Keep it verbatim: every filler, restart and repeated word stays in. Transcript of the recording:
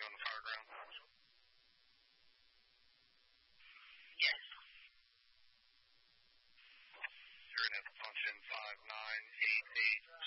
on the fire ground? Yes. You're going to have function five nine eight eight